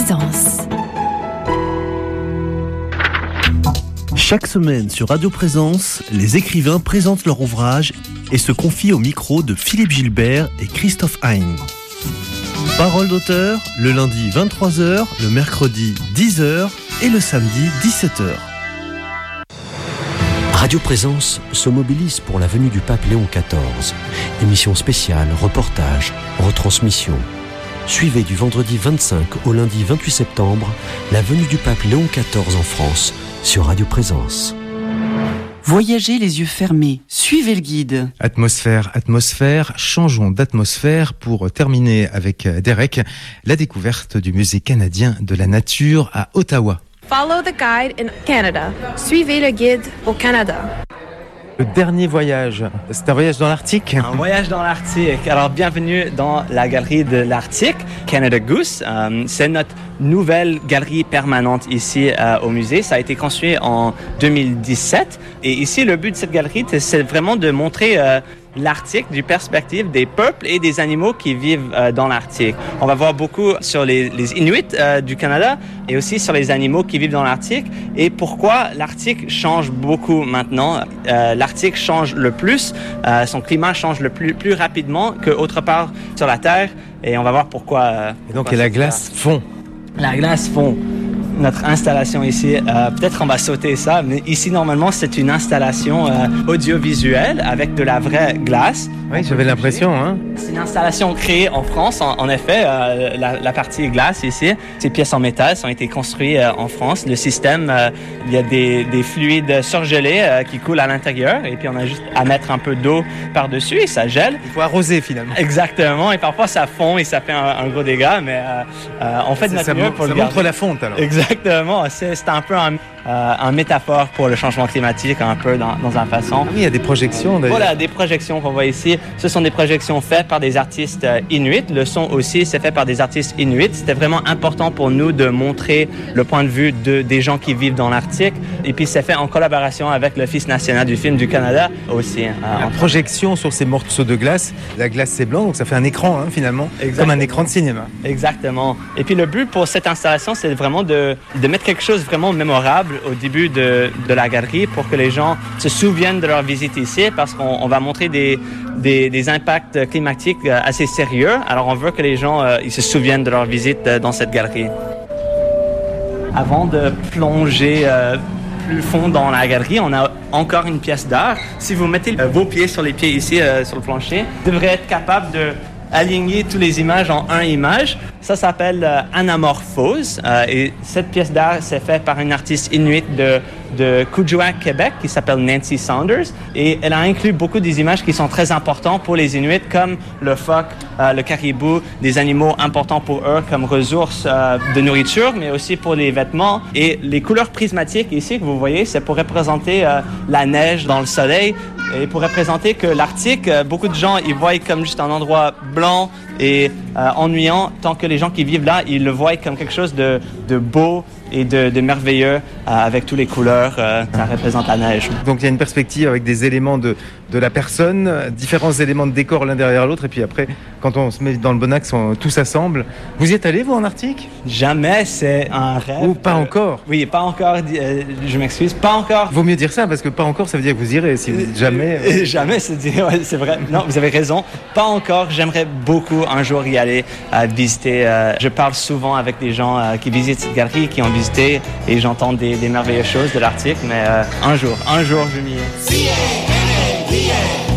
Présence. Chaque semaine sur Radio Présence, les écrivains présentent leur ouvrage et se confient au micro de Philippe Gilbert et Christophe Hein. Parole d'auteur, le lundi 23h, le mercredi 10h et le samedi 17h. Radio Présence se mobilise pour la venue du pape Léon XIV. Émission spéciale, reportage, retransmission. Suivez du vendredi 25 au lundi 28 septembre la venue du pape Léon XIV en France sur Radio Présence. Voyagez les yeux fermés, suivez le guide. Atmosphère, changeons d'atmosphère pour terminer avec Derek, la découverte du Musée canadien de la nature à Ottawa. Follow the guide in Canada. Suivez le guide au Canada. Le dernier voyage, c'est un voyage dans l'Arctique. Un voyage dans l'Arctique. Alors, bienvenue dans la galerie de l'Arctique, Canada Goose. C'est notre nouvelle galerie permanente ici au musée. Ça a été construit en 2017. Et ici, le but de cette galerie, c'est vraiment de montrer l'Arctique du perspective des peuples et des animaux qui vivent dans l'Arctique. On va voir beaucoup sur les Inuits du Canada et aussi sur les animaux qui vivent dans l'Arctique et pourquoi l'Arctique change beaucoup maintenant. L'Arctique change le plus, son climat change le plus rapidement qu'autre part sur la Terre et on va voir pourquoi. Et donc la glace fond. La glace fond. Notre installation ici, peut-être on va sauter ça, mais ici normalement c'est une installation audiovisuelle avec de la vraie glace. Oui, j'avais l'impression. Hein. C'est une installation créée en France, en effet, la partie glace ici. Ces pièces en métal ont été construites en France. Le système, il y a des fluides surgelés qui coulent à l'intérieur et puis on a juste à mettre un peu d'eau par-dessus et ça gèle. Il faut arroser finalement. Exactement, et parfois ça fond et ça fait un gros dégât, mais on fait de notre mieux pour le garder. Ça montre la fonte alors. Exactement, c'est un peu un métaphore pour le changement climatique, un peu dans une façon. Oui, il y a des projections d'ailleurs. Voilà, des projections qu'on voit ici. Ce sont des projections faites par des artistes inuits. Le son aussi, c'est fait par des artistes inuits. C'était vraiment important pour nous de montrer le point de vue des gens qui vivent dans l'Arctique. Et puis, c'est fait en collaboration avec l'Office national du film du Canada aussi. La projection sur ces morceaux de glace, la glace c'est blanc, donc ça fait un écran finalement, exactement. Comme un écran de cinéma. Exactement. Et puis, le but pour cette installation, c'est vraiment de mettre quelque chose vraiment mémorable au début de la galerie pour que les gens se souviennent de leur visite ici parce qu'on va montrer des impacts climatiques assez sérieux. Alors, on veut que les gens ils se souviennent de leur visite dans cette galerie. Avant de plonger plus fond dans la galerie, on a encore une pièce d'art. Si vous mettez vos pieds sur les pieds ici sur le plancher, vous devrez être capable de aligner toutes les images en une image. Ça s'appelle Anamorphose. Et cette pièce d'art, c'est fait par une artiste inuit de Kuujjuaq, Québec, qui s'appelle Nancy Saunders. Et elle a inclus beaucoup des images qui sont très importantes pour les Inuits, comme le phoque, le caribou, des animaux importants pour eux comme ressources de nourriture, mais aussi pour les vêtements. Et les couleurs prismatiques ici que vous voyez, c'est pour représenter la neige dans le soleil et pour représenter que l'Arctique, beaucoup de gens, ils voient comme juste un endroit blanc et ennuyant, tant que les gens qui vivent là, ils le voient comme quelque chose de beau et de merveilleux avec toutes les couleurs. Ça représente la neige. Donc il y a une perspective avec des éléments de la personne, différents éléments de décor l'un derrière l'autre, et puis après, quand on se met dans le bon axe, tout s'assemble. Vous y êtes allé, vous, en Arctique ? Jamais, c'est un rêve. Ou pas encore ? Oui, pas encore, je m'excuse, pas encore. Vaut mieux dire ça, parce que pas encore, ça veut dire que vous irez, si vous dites jamais. Jamais, c'est vrai. Non, vous avez raison. Pas encore, j'aimerais beaucoup un jour y aller visiter. Je parle souvent avec des gens qui visitent cette galerie, qui ont visité, et j'entends des merveilleuses choses de l'Arctique, mais un jour, je m'y ai.